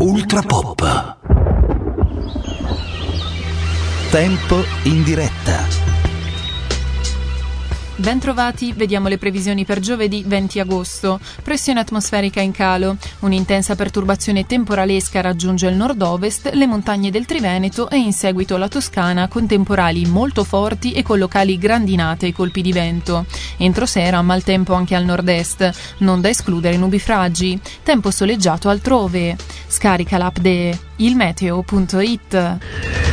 Ultra Pop. Tempo in diretta. Bentrovati, vediamo le previsioni per giovedì 20 agosto. Pressione atmosferica in calo. Un'intensa perturbazione temporalesca raggiunge il nord-ovest, le montagne del Triveneto e in seguito la Toscana, con temporali molto forti e con locali grandinate e colpi di vento. Entro sera maltempo anche al nord-est, non da escludere nubifragi. Tempo soleggiato altrove. Scarica l'app de ilmeteo.it.